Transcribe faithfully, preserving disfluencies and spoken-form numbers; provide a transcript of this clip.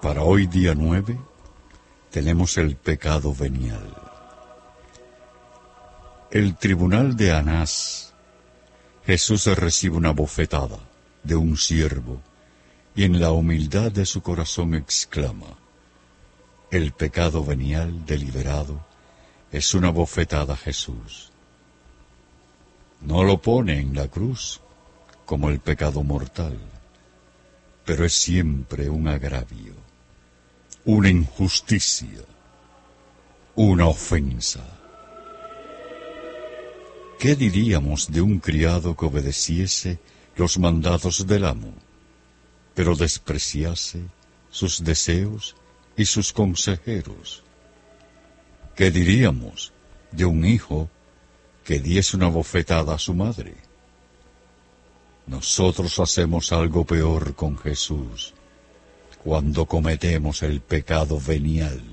para hoy día nueve tenemos el pecado venial. El tribunal de Anás. Jesús recibe una bofetada de un siervo y en la humildad de su corazón exclama: el pecado venial deliberado es una bofetada a Jesús. No lo pone en la cruz como el pecado mortal, pero es siempre un agravio, una injusticia, una ofensa. ¿Qué diríamos de un criado que obedeciese los mandatos del amo, pero despreciase sus deseos y sus consejeros? ¿Qué diríamos de un hijo que diese una bofetada a su madre? Nosotros hacemos algo peor con Jesús cuando cometemos el pecado venial.